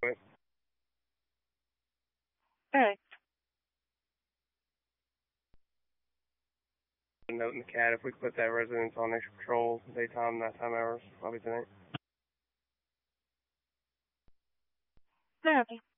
But All right. a note in the cat if we put that residence on extra patrol, daytime, nighttime hours, probably tonight. Okay.